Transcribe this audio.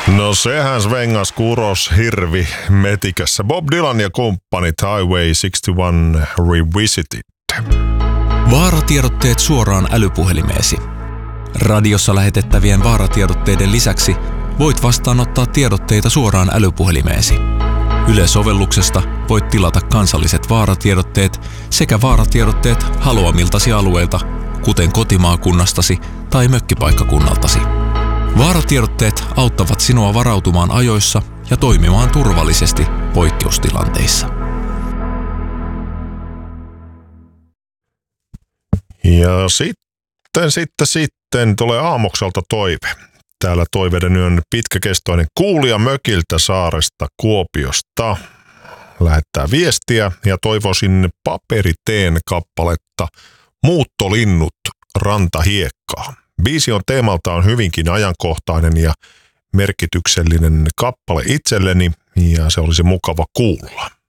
No sehän svengas kuros hirvi metikässä. Bob Dylan ja kumppanit Highway 61 Revisited. Vaaratiedotteet suoraan älypuhelimeesi. Radiossa lähetettävien vaaratiedotteiden lisäksi voit vastaanottaa tiedotteita suoraan älypuhelimeesi. Yle-sovelluksesta voit tilata kansalliset vaaratiedotteet sekä vaaratiedotteet haluamiltasi alueilta, kuten kotimaakunnastasi tai mökkipaikkakunnaltasi. Vaaratiedotteet auttavat sinua varautumaan ajoissa ja toimimaan turvallisesti poikkeustilanteissa. Ja sitten tulee Aamokselta toive. Täällä toiveiden yön pitkäkestoinen kuulija mökiltä saaresta Kuopiosta lähettää viestiä ja toivoisin Paperiteen kappaletta Muuttolinnut rantahiekkaa. Biisi on teemaltaan hyvinkin ajankohtainen ja merkityksellinen kappale itselleni ja se olisi mukava kuulla.